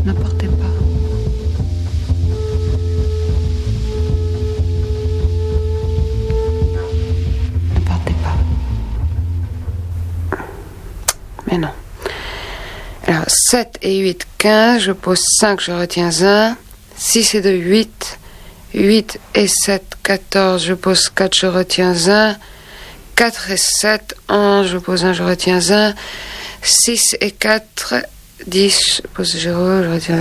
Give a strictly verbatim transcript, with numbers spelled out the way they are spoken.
Ne partez pas. Ne partez pas. Mais non. Alors, sept et huit, quinze. Je pose cinq, je retiens un. six et deux, huit. huit et sept, quatorze. Je pose quatre, je retiens un. quatre et sept, onze. Je pose un, je retiens un. six et quatre, dix. Je pose zéro, je retiens